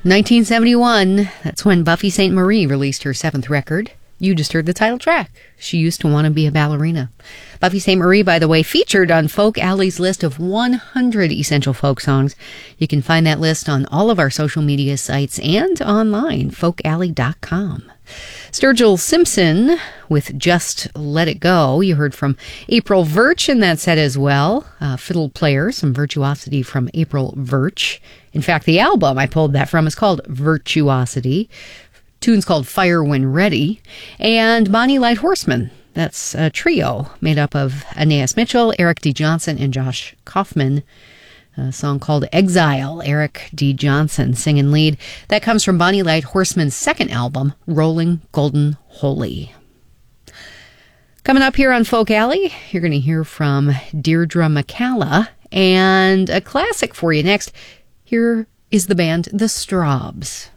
1971, that's when Buffy Sainte-Marie released her seventh record. You just heard the title track. She used to want to be a ballerina. Buffy Sainte-Marie, by the way, featured on Folk Alley's list of 100 essential folk songs. You can find that list on all of our social media sites and online, folkalley.com. Sturgill Simpson with Just Let It Go. You heard from April Virch in that set as well. Fiddle player, some virtuosity from April Virch. In fact, the album I pulled that from is called Virtuosity. Tune's called Fire When Ready. And Bonnie Light Horseman. That's a trio made up of Aeneas Mitchell, Eric D. Johnson, and Josh Kaufman. A song called Exile, Eric D. Johnson singing lead. That comes from Bonnie Light Horseman's second album, Rolling Golden Holy. Coming up here on Folk Alley, you're going to hear from Deirdre McCalla, and a classic for you next. Here is the band The Strawbs.